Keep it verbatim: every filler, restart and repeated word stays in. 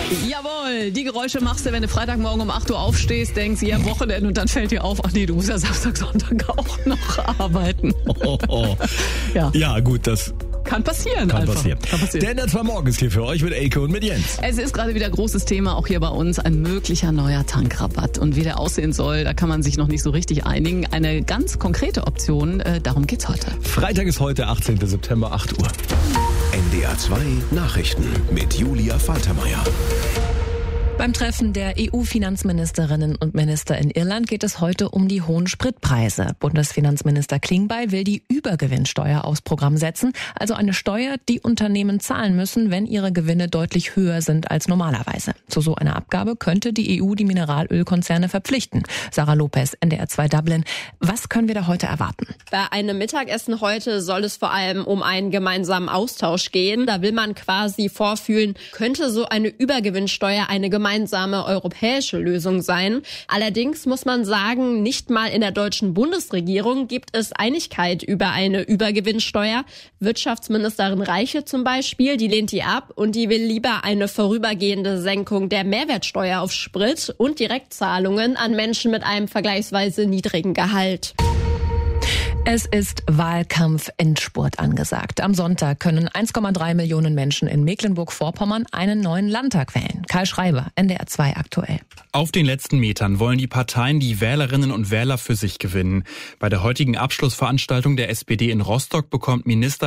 Jawohl, die Geräusche machst du, wenn du Freitagmorgen um acht Uhr aufstehst, denkst, ja, Wochenende, und dann fällt dir auf, ach nee, du musst ja Samstag, Sonntag auch noch arbeiten. Oh, oh. Ja. ja, gut, das kann passieren. kann einfach. passieren. Kann passieren. Der Netz war morgens hier für euch mit Elke und mit Jens. Es ist gerade wieder großes Thema, auch hier bei uns, ein möglicher neuer Tankrabatt. Und wie der aussehen soll, da kann man sich noch nicht so richtig einigen. Eine ganz konkrete Option, äh, darum geht's heute. Freitag ist heute, achtzehnten September, acht Uhr. N D R zwei Nachrichten mit Julia Faltermeier. Beim Treffen der E U-Finanzministerinnen und Minister in Irland geht es heute um die hohen Spritpreise. Bundesfinanzminister Klingbeil will die Übergewinnsteuer aufs Programm setzen, also eine Steuer, die Unternehmen zahlen müssen, wenn ihre Gewinne deutlich höher sind als normalerweise. Zu so einer Abgabe könnte die E U die Mineralölkonzerne verpflichten. Sarah Lopez, N D R zwei Dublin. Was können wir da heute erwarten? Bei einem Mittagessen heute soll es vor allem um einen gemeinsamen Austausch gehen. Da will man quasi vorfühlen, könnte so eine Übergewinnsteuer eine gemeinsame gemeinsame europäische Lösung sein. Allerdings muss man sagen, nicht mal in der deutschen Bundesregierung gibt es Einigkeit über eine Übergewinnsteuer. Wirtschaftsministerin Reiche zum Beispiel, die lehnt die ab und die will lieber eine vorübergehende Senkung der Mehrwertsteuer auf Sprit und Direktzahlungen an Menschen mit einem vergleichsweise niedrigen Gehalt. Es ist Wahlkampf-Endspurt angesagt. Am Sonntag können eins Komma drei Millionen Menschen in Mecklenburg-Vorpommern einen neuen Landtag wählen. Karl Schreiber, N D R zwei aktuell. Auf den letzten Metern wollen die Parteien die Wählerinnen und Wähler für sich gewinnen. Bei der heutigen Abschlussveranstaltung der S P D in Rostock bekommt Minister